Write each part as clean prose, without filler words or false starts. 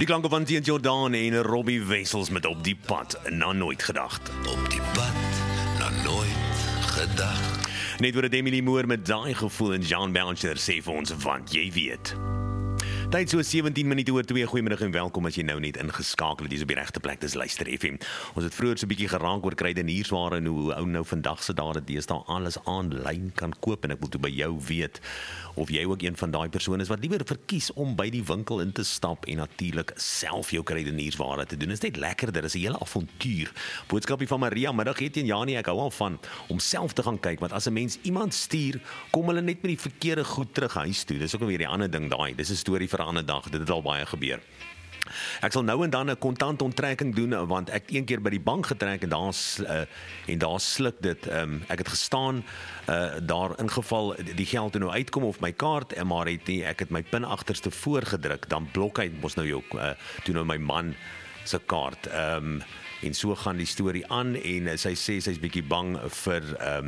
Die klanke van Tiaan Jordan en Robbie Wessels met Op die pad na nooit gedacht. Op die pad na nooit gedag. Net oor het Emily Moore met daai gevoel en Jean Belcher sê vir ons, want jy weet. Tyd so 17 minute oor 2, goeiemiddag en welkom as jy nou net ingeskakel het, hier is op die regte plek, dis Luister FM. Ons het vroeër so 'n bietjie geraak oor kruideniersware en hoe ou nou vandag se dae deesdae alles aanlyn kan koop en ek wil toe by jou weet of jy ook een van daai persone is wat liewer verkies om by die winkel in te stap en natuurlik self jou kruideniersware te doen. Dit is net lekkerder, dis 'n hele avontuur. Boodskapie van Maria, middag het en Janie, ek hou al van om self te gaan kyk, want as 'n mens iemand stuur, kom hulle net met die verkeerde goed terug huis toe. Dis ook weer die ander ding daai. Dis 'n storie vir 'n ander dag. Dit het al baie gebeur. Ek sal nou en dan 'n kontant onttrekking doen, want ek het een keer by die bank getrek en daar sluk dit. Ek het gestaan daar ingeval die geld nou uitkom of my kaart, maar ek het my pin agterste voorgedruk, dan blok hy mos nou jou toe nou my man se kaart. En so gaan die storie aan en sy sê sy's bietjie bang vir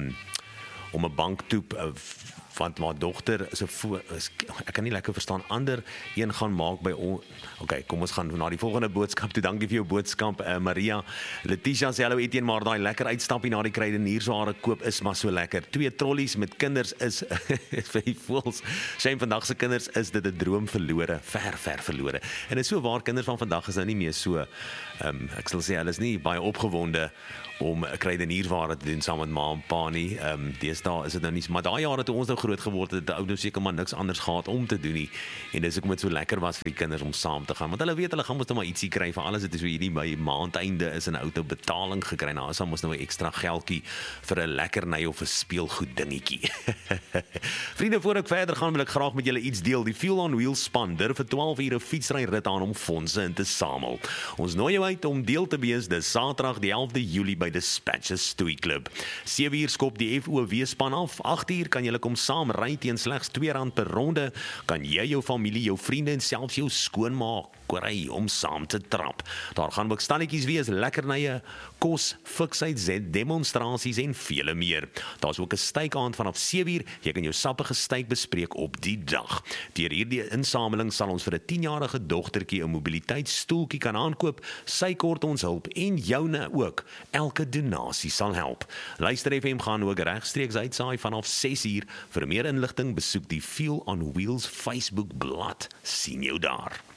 om 'n banktoep want my dogter is ek kan nie lekker verstaan, ander een gaan maak by okay, kom ons gaan na die volgende boodskap toe. Dankie vir jou boodskap, Maria. Letitia sê, hallo Etienne, maar daai lekker uitstappie na die kruideniersware koop is maar so lekker. 2 trollies met kinders is vir die voels. Sy vandag se kinders is dit 'n droom verlore, ver verlore. En dit is so waar, kinders van vandag is nou nie meer so, ek sal sê, hulle is nie baie opgewonde om kruideniersware te doen saam met ma en pa nie. Deesdae is dit nou nie, maar daai jare toe ons nou groot geword het, die ou nou seker maar niks anders gehad om te doen nie. En dis hoekom dit so lekker was vir die kinders om saam te gaan, want hulle weet hulle gaan mos nou maar ietsie kry vir alles. Dit is hoe hierdie by maandeinde is en 'n ou te betaling gekry. Nou is dan mos nou 'n ekstra geldjie vir 'n lekkerny of 'n speelgoed dingetjie. Vriende, voor ek verder gaan, wil ek graag met julle iets deel. Die Fuel on Wheels span durf vir 12 ure fietsry rit aan om fondse in te samel. Ons nooi jou uit om deel te wees dis Saterdag die 11de Julie by Dispatches Stoei Club. 7 uur skop die FOW span af. 8 uur kan julle kom saam ry teen slegs R2 per ronde. Kan jy, jou familie, jou vriende en selfs jou skoonmaak kry om saam te trap. Daar gaan ook stalletjies wees, lekkernye, kos, fiksheid, demonstrasies en vele meer. Daar's ook 'n stykaand vanaf 7 uur. Jy kan jou sappige styk bespreek op die dag. Deur hierdie insameling sal ons vir 'n 10-jarige dogtertjie 'n mobiliteitsstoeltjie kan aankoop. Sy kort ons hulp en joune ook. Elke donasie sal help. Luister FM gaan ook regstreeks uitsaai vanaf 6 uur. Vir meer inligting besoek die Fuel on Wheels Facebook bladsy. Sien jou daar.